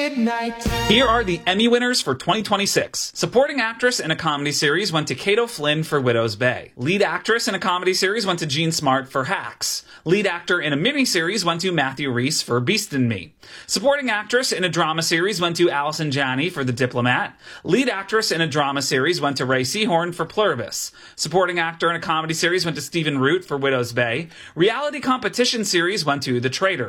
midnight. Here are the Emmy winners for 2026. Supporting actress in a comedy series went to Kato Flynn for Widow's Bay. Lead actress in a comedy series went to Jean Smart for Hacks. Lead actor in a miniseries went to Matthew Rhys for Beast in Me. Supporting actress in a drama series went to Allison Janney for The Diplomat. Lead actress in a drama series went to Ray Seahorn for Pluribus. Supporting actor in a comedy series went to Stephen Root for Widow's Bay. Reality competition series went to The Traitor.